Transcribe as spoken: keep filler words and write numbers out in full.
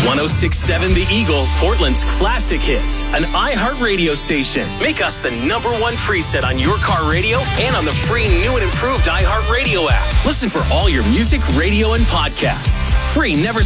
one oh six point seven The Eagle, Portland's classic hits, an iHeartRadio station. Make us the number one preset on your car radio and on the free new and improved iHeartRadio app. Listen for all your music, radio, and podcasts. Free never